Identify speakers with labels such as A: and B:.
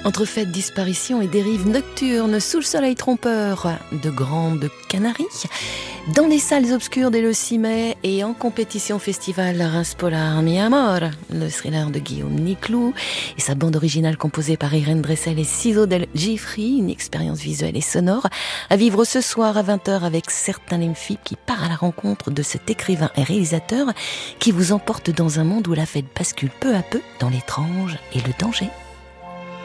A: Entre fêtes, disparitions et dérives nocturnes sous le soleil trompeur de Grande Canarie, dans les salles obscures dès le 6 mai et en compétition festival Reims Polar Mi Amor, le thriller de Guillaume Niclou et sa bande originale composée par Irène Dressel et Ciso del Gifri, une expérience visuelle et sonore à vivre ce soir à 20h avec Certain Lemphib qui part à la rencontre de cet écrivain et réalisateur qui vous emporte dans un monde où la fête bascule peu à peu dans l'étrange et le danger.